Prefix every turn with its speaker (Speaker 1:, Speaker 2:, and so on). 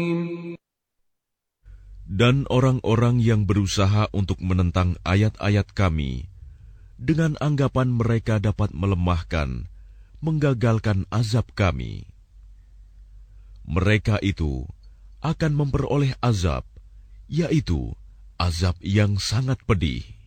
Speaker 1: Dan orang-orang yang berusaha untuk menentang ayat-ayat kami, dengan anggapan mereka dapat melemahkan, menggagalkan azab kami. Mereka itu akan memperoleh azab, yaitu azab yang sangat pedih.